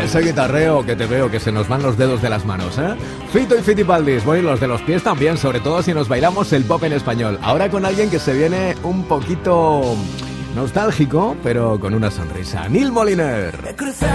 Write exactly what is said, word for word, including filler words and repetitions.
ese guitarreo que te veo que se nos van los dedos de las manos, ¿eh? Fito y Fitipaldis, bueno, y los de los pies también, sobre todo si nos bailamos el pop en español. Ahora con alguien que se viene un poquito nostálgico, pero con una sonrisa. Neil Moliner.